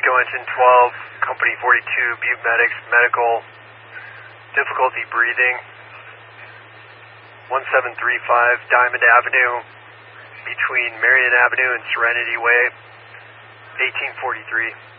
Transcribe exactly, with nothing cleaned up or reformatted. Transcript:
Echo Engine twelve, Company forty-two, Butte Medics, medical, difficulty breathing, one seven three five Diamond Avenue, between Marion Avenue and Serenity Way, eighteen forty-three.